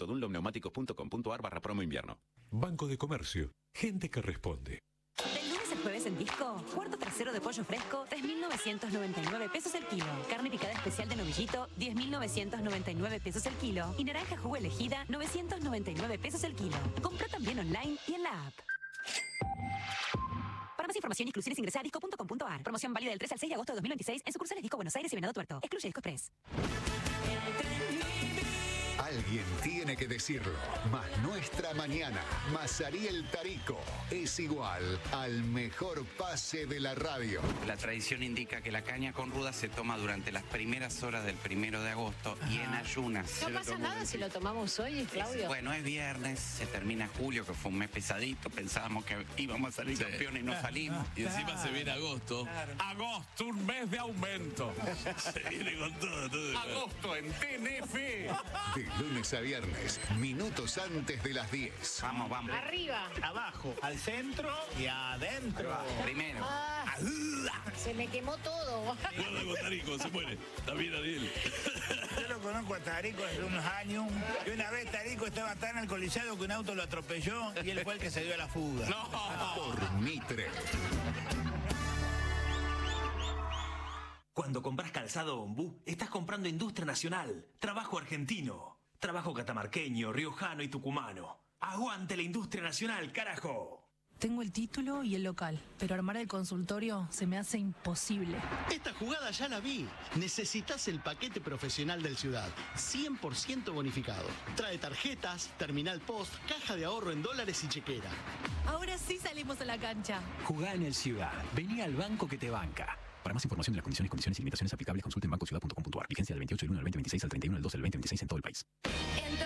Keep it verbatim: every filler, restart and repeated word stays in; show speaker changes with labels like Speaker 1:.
Speaker 1: www.dunlopneumáticos.com.ar barra promo invierno.
Speaker 2: Banco de Comercio. Gente que responde.
Speaker 3: Del lunes al jueves en Disco, cuarto trasero de pollo fresco, tres mil novecientos noventa y nueve pesos el kilo. Carne picada especial de novillito, diez mil novecientos noventa y nueve pesos el kilo. Y naranja jugo elegida, novecientos noventa y nueve pesos el kilo. Compra también online y en la app. Para más información y exclusiones ingresa a disco punto com punto ar. Promoción válida del tres al seis de agosto de dos mil veintiséis en sucursales Disco Buenos Aires y Venado Tuerto. Excluye Disco Express.
Speaker 4: Alguien tiene que decirlo, más nuestra mañana, más Ariel Tarico, es igual al mejor pase de la radio.
Speaker 5: La tradición indica que la caña con ruda se toma durante las primeras horas del primero de agosto y en ayunas.
Speaker 6: No pasa nada si lo tomamos hoy, Claudio.
Speaker 5: Bueno, es viernes, se termina julio, que fue un mes pesadito, pensábamos que íbamos a salir sí. campeones y no salimos.
Speaker 7: Y encima se viene agosto.
Speaker 5: Claro.
Speaker 7: Agosto, un mes de aumento.
Speaker 5: Se viene con todo, todo.
Speaker 7: Agosto en T N F.
Speaker 4: De lunes a viernes, minutos antes de las diez.
Speaker 5: Vamos, vamos.
Speaker 6: Arriba.
Speaker 8: Abajo, al centro y adentro.
Speaker 5: Primero.
Speaker 6: Ah, se me quemó todo.
Speaker 7: Guarda con Tarico, se muere. Está bien, Ariel.
Speaker 8: Yo lo conozco a Tarico hace unos años. Y una vez Tarico estaba tan alcoholizado que un auto lo atropelló y él fue el que se dio a la fuga.
Speaker 7: No.
Speaker 4: Por Mitre.
Speaker 9: Cuando compras calzado Ombú, estás comprando industria nacional, trabajo argentino, trabajo catamarqueño, riojano y tucumano. ¡Aguante la industria nacional, carajo!
Speaker 10: Tengo el título y el local, pero armar el consultorio se me hace imposible.
Speaker 11: Esta jugada ya la vi. Necesitas el paquete profesional del Ciudad, cien por ciento bonificado. Trae tarjetas, terminal post, caja de ahorro en dólares y chequera.
Speaker 10: Ahora sí salimos a la cancha.
Speaker 12: Jugá en el Ciudad. Vení al banco que te banca. Para más información de las condiciones, condiciones y limitaciones aplicables, consulte en banco ciudad punto com punto ar. Vigencia del veintiocho del uno del veinte veintiséis al treinta y uno del dos del veinte veintiséis en todo el país.